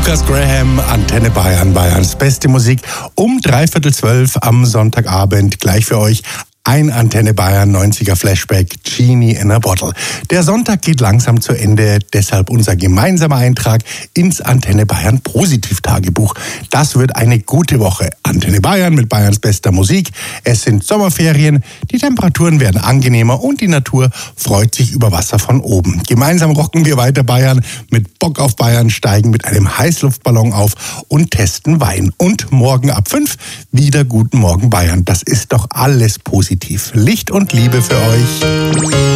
Lukas Graham, Antenne Bayern, Bayerns beste Musik um 11:45 am Sonntagabend. Gleich für euch ein Antenne Bayern 90er Flashback, Genie in a Bottle. Der Sonntag geht langsam zu Ende, deshalb unser gemeinsamer Eintrag ins Antenne Bayern Positivtagebuch. Das wird eine gute Woche. Antenne Bayern mit Bayerns bester Musik. Es sind Sommerferien, die Temperaturen werden angenehmer und die Natur freut sich über Wasser von oben. Gemeinsam rocken wir weiter Bayern mit Bock auf Bayern, steigen mit einem Heißluftballon auf und testen Wein. Und morgen ab 5 wieder Guten Morgen Bayern. Das ist doch alles positiv. Licht und Liebe für euch.